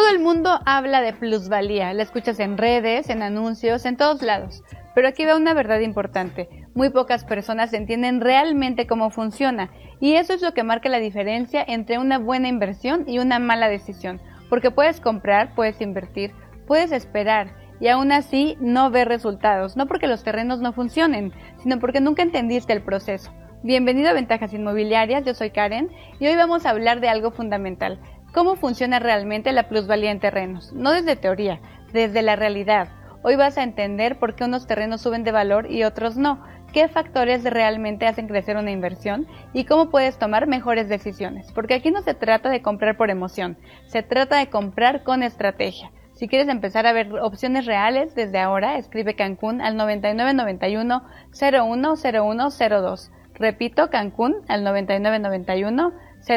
Todo el mundo habla de plusvalía, la escuchas en redes, en anuncios, en todos lados. Pero aquí va una verdad importante. Muy pocas personas entienden realmente cómo funciona. Y eso es lo que marca la diferencia entre una buena inversión y una mala decisión. Porque puedes comprar, puedes invertir, puedes esperar y aún así no ver resultados. No porque los terrenos no funcionen, sino porque nunca entendiste el proceso. Bienvenido a Ventajas Inmobiliarias, yo soy Karen y hoy vamos a hablar de algo fundamental. ¿Cómo funciona realmente la plusvalía en terrenos? No desde teoría, desde la realidad. Hoy vas a entender por qué unos terrenos suben de valor y otros no, qué factores realmente hacen crecer una inversión y cómo puedes tomar mejores decisiones. Porque aquí no se trata de comprar por emoción, se trata de comprar con estrategia. Si quieres empezar a ver opciones reales desde ahora, escribe Cancún al 9991 010102. Repito, Cancún al 9991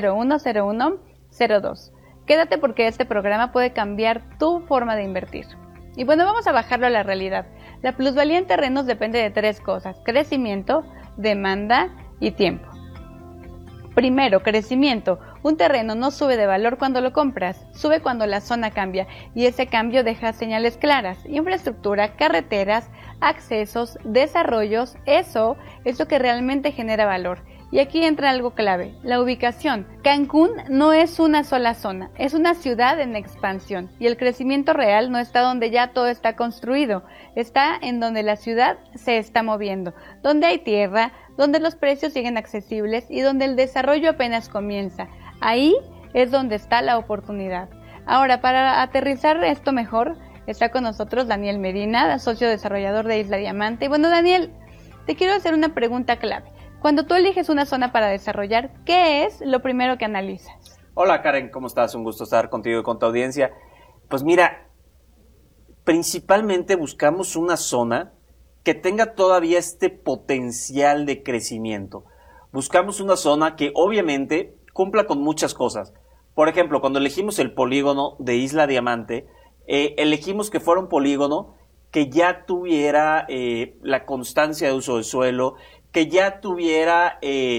010102. Quédate porque este programa puede cambiar tu forma de invertir. Y bueno, vamos a bajarlo a la realidad. La plusvalía en terrenos depende de tres cosas: crecimiento, demanda y tiempo. Primero, crecimiento. Un terreno no sube de valor cuando lo compras, sube cuando la zona cambia y ese cambio deja señales claras. Infraestructura, carreteras, accesos, desarrollos, eso es lo que realmente genera valor. Y aquí entra algo clave, la ubicación. Cancún no es una sola zona, es una ciudad en expansión y el crecimiento real no está donde ya todo está construido, está en donde la ciudad se está moviendo, donde hay tierra, donde los precios siguen accesibles y donde el desarrollo apenas comienza. Ahí es donde está la oportunidad. Ahora, para aterrizar esto mejor, está con nosotros Daniel Medina, socio desarrollador de Isla Diamante. Y bueno, Daniel, te quiero hacer una pregunta clave. Cuando tú eliges una zona para desarrollar, ¿qué es lo primero que analizas? Hola Karen, ¿cómo estás? Un gusto estar contigo y con tu audiencia. Pues mira, principalmente buscamos una zona que tenga todavía este potencial de crecimiento. Buscamos una zona que obviamente cumpla con muchas cosas. Por ejemplo, cuando elegimos el polígono de Isla Diamante, elegimos que fuera un polígono que ya tuviera la constancia de uso del suelo, que ya tuviera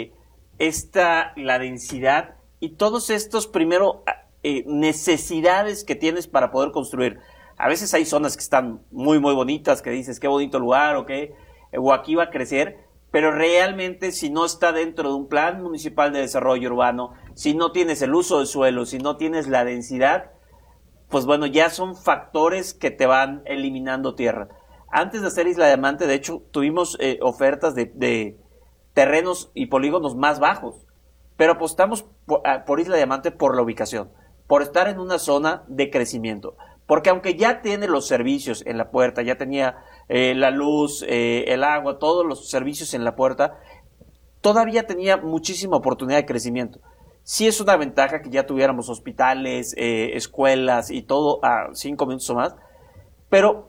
la densidad y todos estos primero necesidades que tienes para poder construir. A veces hay zonas que están muy muy bonitas, que dices qué bonito lugar o aquí va a crecer, pero realmente si no está dentro de un plan municipal de desarrollo urbano, si no tienes el uso del suelo, si no tienes la densidad, pues bueno, ya son factores que te van eliminando tierra. Antes de hacer Isla Diamante, de hecho, tuvimos ofertas de terrenos y polígonos más bajos, pero apostamos por Isla Diamante por la ubicación, por estar en una zona de crecimiento, porque aunque ya tiene los servicios en la puerta, ya tenía la luz, el agua, todos los servicios en la puerta, todavía tenía muchísima oportunidad de crecimiento. Sí es una ventaja que ya tuviéramos hospitales, escuelas y todo a 5 minutos o más, pero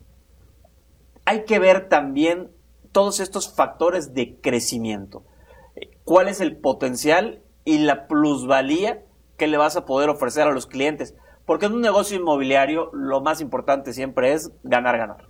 hay que ver también todos estos factores de crecimiento. ¿Cuál es el potencial y la plusvalía que le vas a poder ofrecer a los clientes? Porque en un negocio inmobiliario lo más importante siempre es ganar, ganar.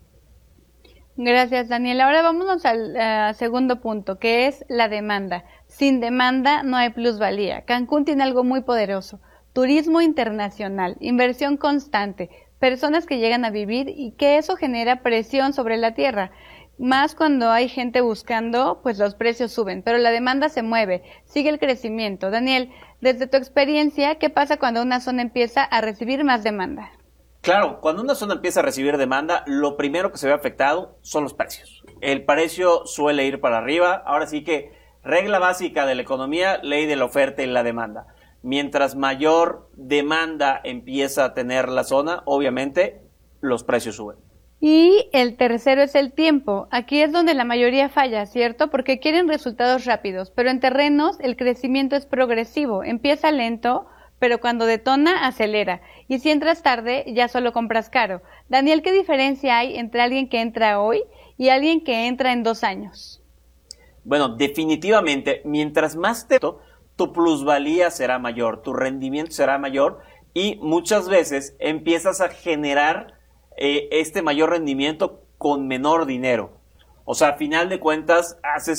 Gracias, Daniel. Ahora vámonos al segundo punto, que es la demanda. Sin demanda no hay plusvalía. Cancún tiene algo muy poderoso: turismo internacional, inversión constante, personas que llegan a vivir y que eso genera presión sobre la tierra. Más cuando hay gente buscando, pues los precios suben, pero la demanda se mueve, sigue el crecimiento. Daniel, desde tu experiencia, ¿qué pasa cuando una zona empieza a recibir más demanda? Claro, cuando una zona empieza a recibir demanda, lo primero que se ve afectado son los precios. El precio suele ir para arriba. Ahora sí que regla básica de la economía, ley de la oferta y la demanda. Mientras mayor demanda empieza a tener la zona, obviamente los precios suben. Y el tercero es el tiempo. Aquí es donde la mayoría falla, ¿cierto? Porque quieren resultados rápidos, pero en terrenos el crecimiento es progresivo, empieza lento, pero cuando detona, acelera. Y si entras tarde, ya solo compras caro. Daniel, ¿qué diferencia hay entre alguien que entra hoy y alguien que entra en 2 años? Bueno, definitivamente, mientras más tu plusvalía será mayor, tu rendimiento será mayor y muchas veces empiezas a generar este mayor rendimiento con menor dinero. O sea, a final de cuentas,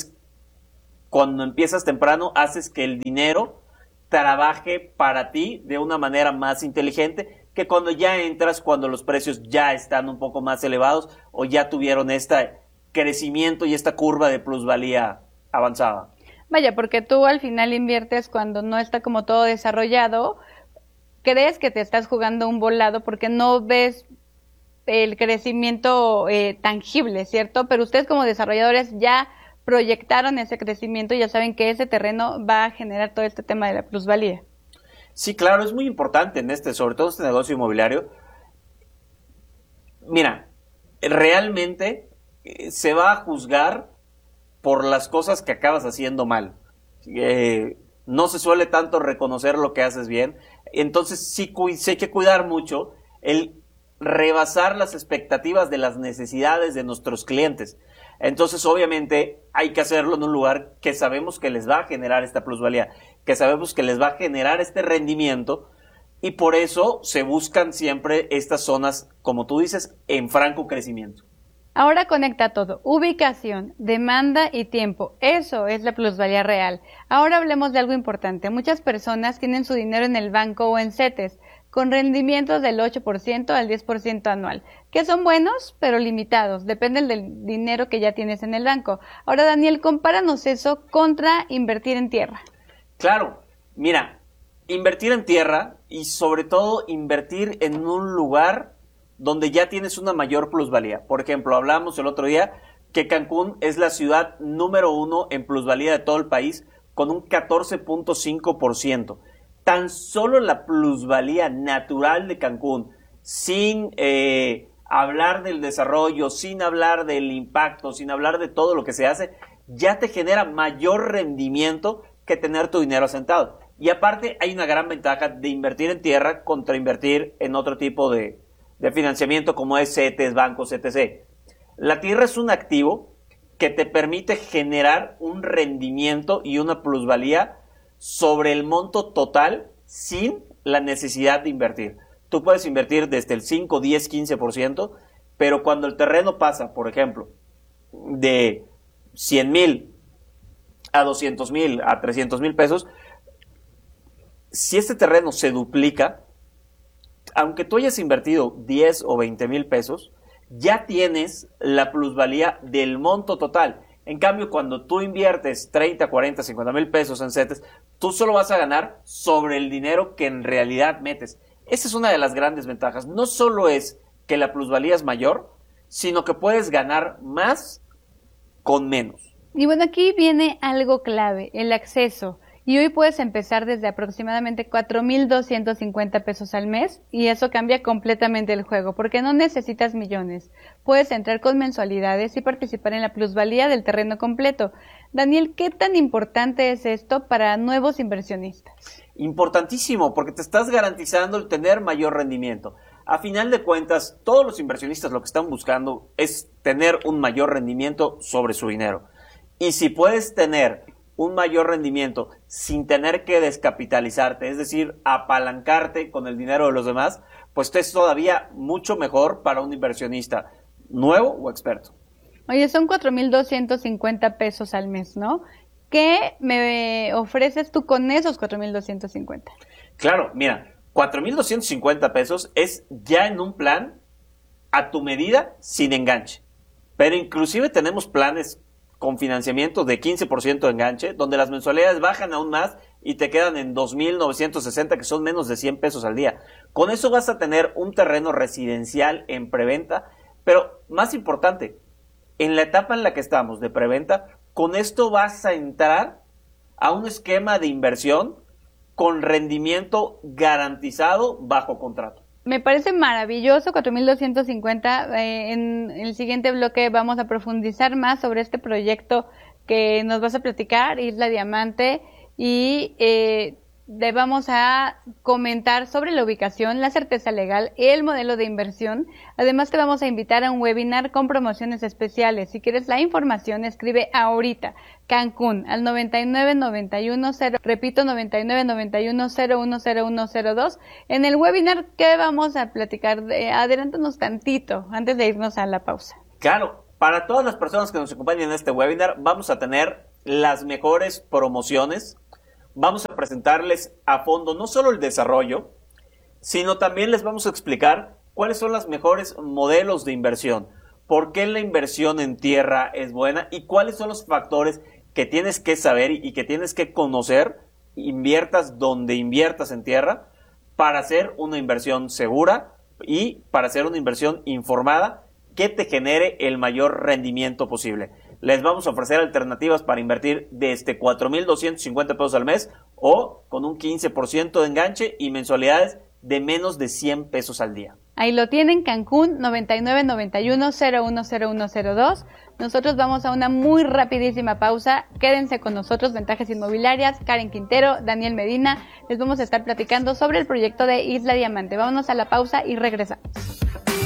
cuando empiezas temprano, haces que el dinero trabaje para ti de una manera más inteligente que cuando ya entras, cuando los precios ya están un poco más elevados o ya tuvieron este crecimiento y esta curva de plusvalía avanzada. Vaya, porque tú al final inviertes cuando no está como todo desarrollado, crees que te estás jugando un volado porque no ves el crecimiento tangible, ¿cierto? Pero ustedes como desarrolladores ya proyectaron ese crecimiento y ya saben que ese terreno va a generar todo este tema de la plusvalía. Sí, claro, es muy importante sobre todo este negocio inmobiliario. Mira, realmente se va a juzgar por las cosas que acabas haciendo mal. No se suele tanto reconocer lo que haces bien. Entonces sí hay que cuidar mucho el rebasar las expectativas de las necesidades de nuestros clientes. Entonces, obviamente, hay que hacerlo en un lugar que sabemos que les va a generar esta plusvalía, que sabemos que les va a generar este rendimiento, y por eso se buscan siempre estas zonas, como tú dices, en franco crecimiento. Ahora conecta todo: ubicación, demanda y tiempo. Eso es la plusvalía real. Ahora hablemos de algo importante. Muchas personas tienen su dinero en el banco o en CETES, con rendimientos del 8% al 10% anual, que son buenos, pero limitados, dependen del dinero que ya tienes en el banco. Ahora, Daniel, compáranos eso contra invertir en tierra. Claro, mira, invertir en tierra y sobre todo invertir en un lugar donde ya tienes una mayor plusvalía. Por ejemplo, hablamos el otro día que Cancún es la ciudad número 1 en plusvalía de todo el país, con un 14.5%. Tan solo la plusvalía natural de Cancún, sin hablar del desarrollo, sin hablar del impacto, sin hablar de todo lo que se hace, ya te genera mayor rendimiento que tener tu dinero asentado. Y aparte hay una gran ventaja de invertir en tierra contra invertir en otro tipo de financiamiento como es CETES, bancos, etc. La tierra es un activo que te permite generar un rendimiento y una plusvalía sobre el monto total sin la necesidad de invertir. Tú puedes invertir desde el 5, 10, 15%, pero cuando el terreno pasa, por ejemplo, de 100,000 a 200,000 a 300,000 pesos, si este terreno se duplica, aunque tú hayas invertido 10 o 20,000 pesos, ya tienes la plusvalía del monto total. En cambio, cuando tú inviertes 30, 40, 50,000 pesos en CETES, tú solo vas a ganar sobre el dinero que en realidad metes. Esa es una de las grandes ventajas. No solo es que la plusvalía es mayor, sino que puedes ganar más con menos. Y bueno, aquí viene algo clave: el acceso. Y hoy puedes empezar desde aproximadamente 4,250 pesos al mes, y eso cambia completamente el juego, porque no necesitas millones. Puedes entrar con mensualidades y participar en la plusvalía del terreno completo. Daniel, ¿qué tan importante es esto para nuevos inversionistas? Importantísimo, porque te estás garantizando el tener mayor rendimiento. A final de cuentas, todos los inversionistas lo que están buscando es tener un mayor rendimiento sobre su dinero. Y si puedes tener un mayor rendimiento sin tener que descapitalizarte, es decir, apalancarte con el dinero de los demás, pues es todavía mucho mejor para un inversionista nuevo o experto. Oye, son 4,250 pesos al mes, ¿no? ¿Qué me ofreces tú con esos 4,250? Claro, mira, 4,250 pesos es ya en un plan a tu medida sin enganche. Pero inclusive tenemos planes con financiamiento de 15% de enganche, donde las mensualidades bajan aún más y te quedan en 2,960, que son menos de 100 pesos al día. Con eso vas a tener un terreno residencial en preventa, pero más importante, en la etapa en la que estamos de preventa, con esto vas a entrar a un esquema de inversión con rendimiento garantizado bajo contrato. Me parece maravilloso, 4,250. En el siguiente bloque vamos a profundizar más sobre este proyecto que nos vas a platicar, Isla Diamante, y vamos a comentar sobre la ubicación, la certeza legal, el modelo de inversión. Además, te vamos a invitar a un webinar con promociones especiales. Si quieres la información, escribe ahorita Cancún al 9991 repito, 9991 010102. En el webinar que vamos a platicar, adelántanos tantito antes de irnos a la pausa. Claro, para todas las personas que nos acompañan en este webinar, vamos a tener las mejores promociones. Vamos a presentarles a fondo no solo el desarrollo, sino también les vamos a explicar cuáles son los mejores modelos de inversión, por qué la inversión en tierra es buena y cuáles son los factores que tienes que saber y que tienes que conocer, inviertas donde inviertas en tierra, para hacer una inversión segura y para hacer una inversión informada que te genere el mayor rendimiento posible. Les vamos a ofrecer alternativas para invertir desde 4,250 pesos al mes o con un 15% de enganche y mensualidades de menos de 100 pesos al día. Ahí lo tienen, Cancún 9991-010102. Nosotros vamos a una muy rapidísima pausa. Quédense con nosotros, Ventajas Inmobiliarias, Karen Quintero, Daniel Medina. Les vamos a estar platicando sobre el proyecto de Isla Diamante. Vámonos a la pausa y regresamos.